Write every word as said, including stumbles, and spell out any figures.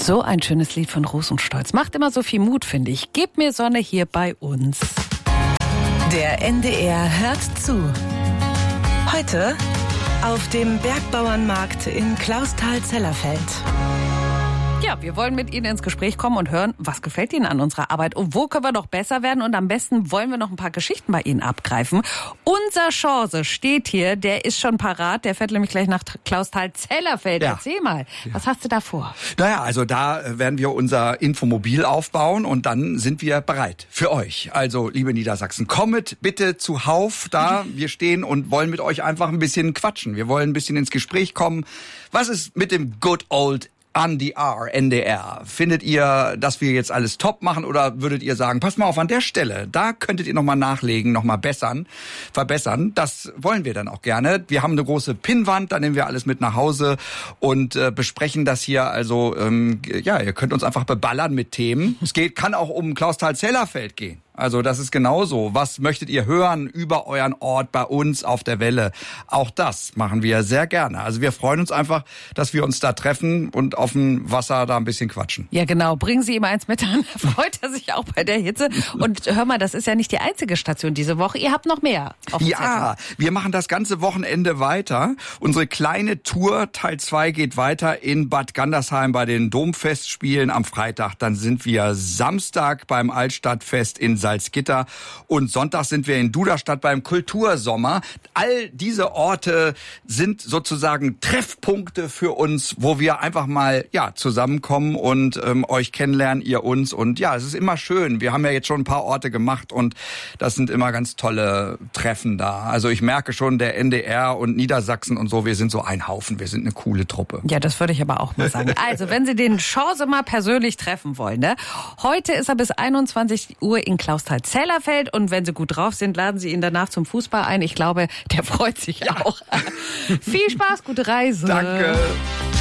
So ein schönes Lied von Rosenstolz. Macht immer so viel Mut, finde ich. Gebt mir Sonne hier bei uns. Der N D R hört zu. Heute auf dem Bergbauernmarkt in Clausthal-Zellerfeld. Ja, wir wollen mit Ihnen ins Gespräch kommen und hören, was gefällt Ihnen an unserer Arbeit und wo können wir noch besser werden, und am besten wollen wir noch ein paar Geschichten bei Ihnen abgreifen. Unser Chance steht hier, der ist schon parat, der fährt nämlich gleich nach Clausthal-Zellerfeld. Ja. Erzähl mal, ja. Was hast du da vor? Naja, also da werden wir unser Infomobil aufbauen und dann sind wir bereit für euch. Also, liebe Niedersachsen, kommet bitte zuhauf da. Wir stehen und wollen mit euch einfach ein bisschen quatschen. Wir wollen ein bisschen ins Gespräch kommen. Was ist mit dem Good Old N D R, N D R? Findet ihr, dass wir jetzt alles top machen, oder würdet ihr sagen, passt mal auf, an der Stelle, da könntet ihr nochmal nachlegen, nochmal bessern, verbessern? Das wollen wir dann auch gerne. Wir haben eine große Pinnwand, da nehmen wir alles mit nach Hause und äh, besprechen das hier. Also, ähm, ja, ihr könnt uns einfach beballern mit Themen. Es geht, kann auch um Clausthal-Zellerfeld gehen. Also das ist genauso. Was möchtet ihr hören über euren Ort bei uns auf der Welle? Auch das machen wir sehr gerne. Also wir freuen uns einfach, dass wir uns da treffen und auf dem Wasser da ein bisschen quatschen. Ja, genau. Bringen Sie ihm eins mit, dann freut er sich auch bei der Hitze. Und hör mal, das ist ja nicht die einzige Station diese Woche. Ihr habt noch mehr auf dem Ja, Zettel. Wir machen das ganze Wochenende weiter. Unsere kleine Tour, Teil zwei, geht weiter in Bad Gandersheim bei den Domfestspielen am Freitag. Dann sind wir Samstag beim Altstadtfest in Salzgitter und Sonntag sind wir in Duderstadt beim Kultursommer. All diese Orte sind sozusagen Treffpunkte für uns, wo wir einfach mal ja zusammenkommen und ähm, euch kennenlernen, ihr uns. Und ja, es ist immer schön. Wir haben ja jetzt schon ein paar Orte gemacht und das sind immer ganz tolle Treffen da. Also ich merke schon, der N D R und Niedersachsen und so, wir sind so ein Haufen. Wir sind eine coole Truppe. Ja, das würde ich aber auch mal sagen. Also, wenn Sie den Chance mal persönlich treffen wollen, ne? Heute ist er bis einundzwanzig Uhr in Clausthal-Zellerfeld, und wenn Sie gut drauf sind, laden Sie ihn danach zum Fußball ein. Ich glaube, der freut sich ja auch. Viel Spaß, gute Reise. Danke.